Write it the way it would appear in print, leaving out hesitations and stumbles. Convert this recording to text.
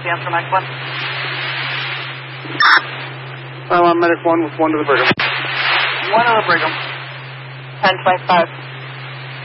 the answer, Max 1. I'm Medic 1 with 1 to the Brigham. 1 to the Brigham. 1025.